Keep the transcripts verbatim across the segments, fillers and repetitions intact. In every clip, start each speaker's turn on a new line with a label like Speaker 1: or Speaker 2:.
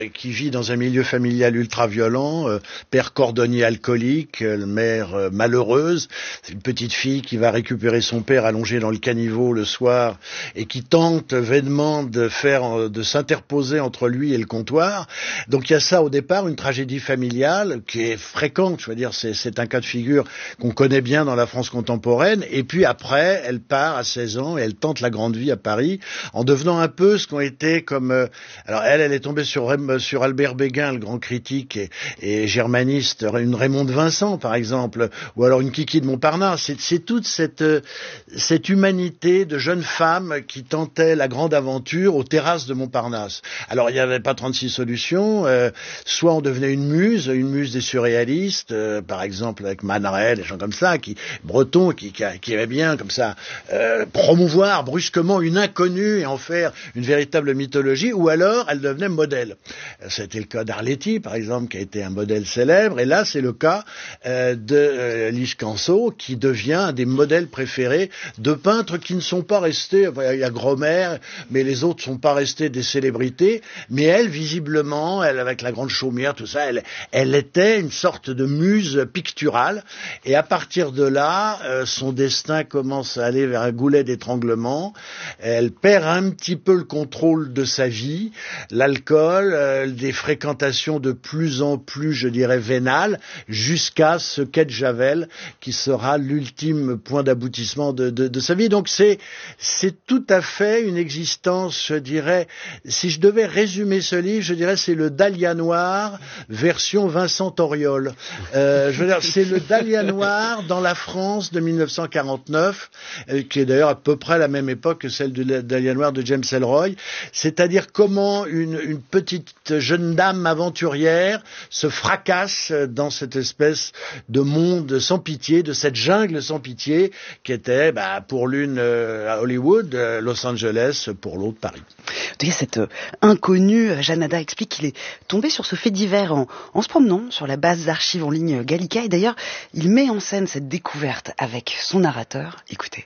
Speaker 1: qui vit dans un milieu familial ultra-violent, euh, père cordonnier alcoolique, euh, mère euh, malheureuse. C'est une petite fille qui va récupérer son père allongé dans le caniveau le soir et qui tente vainement de faire, de s'interposer entre lui et le comptoir. Donc il y a ça au départ, une tragédie familiale qui est fréquente. Je veux dire, c'est, c'est un cas de figure qu'on connaît bien dans la France contemporaine. Et puis après, elle part à seize ans et elle tente la grande vie à Paris en devenant un peu ce qu'ont été comme... Euh, alors elle, elle est tombée sur sur Albert Béguin, le grand critique et, et germaniste, une Raymond de Vincent, par exemple, ou alors une Kiki de Montparnasse. C'est, c'est toute cette, cette humanité de jeunes femmes qui tentaient la grande aventure aux terrasses de Montparnasse. Alors, il n'y avait pas trente-six solutions. Euh, soit on devenait une muse, une muse des surréalistes, euh, par exemple avec Man Ray, des gens comme ça, qui Breton, qui, qui, qui aimaient bien, comme ça, euh, promouvoir brusquement une inconnue et en faire une véritable mythologie, ou alors elle devenait modèle. C'était le cas d'Arletty, par exemple, qui a été un modèle célèbre. Et là, c'est le cas euh, de euh, Lise Canso, qui devient un des modèles préférés de peintres qui ne sont pas restés... Enfin, il y a Gromer, mais les autres ne sont pas restés des célébrités. Mais elle, visiblement, elle, avec la grande chaumière, tout ça, elle, elle était une sorte de muse picturale. Et à partir de là, euh, son destin commence à aller vers un goulet d'étranglement. Elle perd un petit peu le contrôle de sa vie. L'alcool, Euh, des fréquentations de plus en plus, je dirais, vénales, jusqu'à ce quai de Javel, qui sera l'ultime point d'aboutissement de, de, de sa vie. Donc c'est, c'est tout à fait une existence, je dirais, si je devais résumer ce livre, je dirais c'est le Dahlia noir version Vincent Auriol. Euh, je veux dire, c'est le Dahlia noir dans la France de mille neuf cent quarante-neuf, euh, qui est d'ailleurs à peu près la même époque que celle du Dahlia noir de James Ellroy. C'est-à-dire comment une, une petite petite jeune dame aventurière se fracasse dans cette espèce de monde sans pitié, de cette jungle sans pitié qui était bah, pour l'une euh, à Hollywood, euh, Los Angeles, pour l'autre Paris.
Speaker 2: Vous voyez, cette euh, inconnue, Janada explique qu'il est tombé sur ce fait divers en, en se promenant sur la base d'archives en ligne Gallica, et d'ailleurs il met en scène cette découverte avec son narrateur. Écoutez.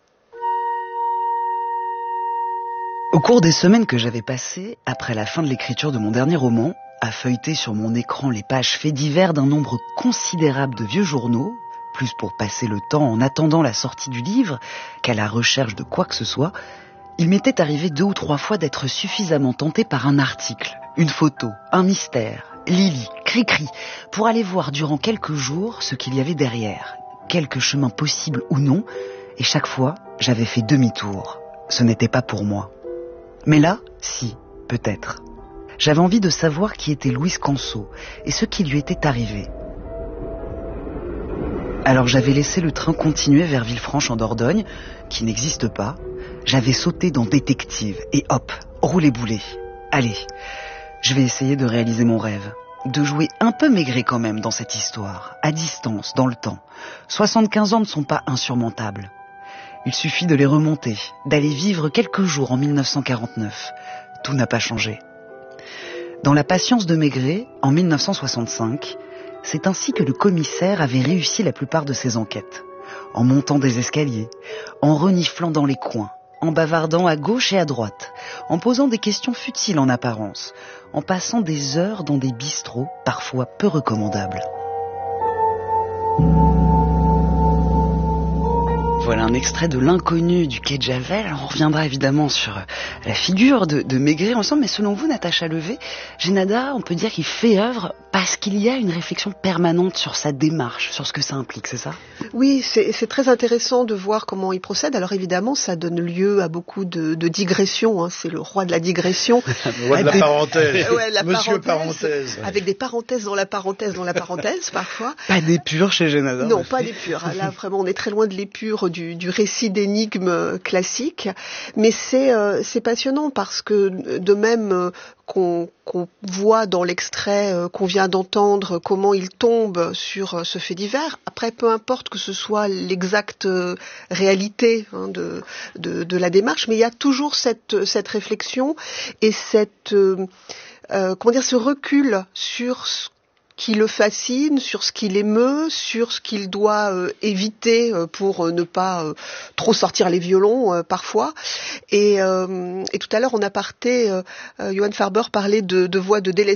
Speaker 2: Au cours des semaines que j'avais passées, après la fin de l'écriture de mon dernier roman, à feuilleter sur mon écran les pages faits divers d'un nombre considérable de vieux journaux, plus pour passer le temps en attendant la sortie du livre qu'à la recherche de quoi que ce soit, il m'était arrivé deux ou trois fois d'être suffisamment tenté par un article, une photo, un mystère, Lily, Cricri, pour aller voir durant quelques jours ce qu'il y avait derrière, quelques chemins possibles ou non, et chaque fois, j'avais fait demi-tour. Ce n'était pas pour moi. Mais là, si, peut-être. J'avais envie de savoir qui était Louise Canso et ce qui lui était arrivé. Alors j'avais laissé le train continuer vers Villefranche en Dordogne, qui n'existe pas. J'avais sauté dans Détective et hop, roulé-boulé. Allez, je vais essayer de réaliser mon rêve. De jouer un peu Maigret quand même dans cette histoire, à distance, dans le temps. soixante-quinze ans ne sont pas insurmontables. Il suffit de les remonter, d'aller vivre quelques jours en mille neuf cent quarante-neuf. Tout n'a pas changé. Dans La Patience de Maigret, en mille neuf cent soixante-cinq, c'est ainsi que le commissaire avait réussi la plupart de ses enquêtes. En montant des escaliers, en reniflant dans les coins, en bavardant à gauche et à droite, en posant des questions futiles en apparence, en passant des heures dans des bistrots parfois peu recommandables. Voilà un extrait de L'inconnu du quai de Javel. On reviendra évidemment sur la figure de, de Maigret ensemble, mais selon vous, Natacha Levé, Génada, on peut dire qu'il fait œuvre parce qu'il y a une réflexion permanente sur sa démarche, sur ce que ça implique, c'est ça ?
Speaker 3: Oui, c'est, c'est très intéressant de voir comment il procède. Alors évidemment, ça donne lieu à beaucoup de, de digressions. Hein. C'est le roi de la digression.
Speaker 1: Le roi de la
Speaker 3: des...
Speaker 1: parenthèse.
Speaker 3: Ouais, la
Speaker 1: Monsieur
Speaker 3: parenthèse,
Speaker 1: parenthèse.
Speaker 3: Avec des parenthèses dans la parenthèse dans la parenthèse, parfois.
Speaker 2: Pas d'épure chez Génada.
Speaker 3: Non, pas d'épure. Là, vraiment, on est très loin de l'épure du, du récit d'énigmes classique. Mais c'est, euh, c'est passionnant parce que de même euh, qu'on, qu'on voit dans l'extrait euh, qu'on vient d'entendre comment il tombe sur euh, ce fait divers. Après, peu importe que ce soit l'exacte euh, réalité hein, de, de, de la démarche, mais il y a toujours cette, cette réflexion et cette, euh, euh, comment dire, ce recul sur ce qui le fascine, sur ce qui l'émeut, sur ce qu'il doit euh, éviter euh, pour euh, ne pas euh, trop sortir les violons euh, parfois. Et, euh, et tout à l'heure, en aparté, euh, euh, Johann Farber parlait de, de voix de délaissement.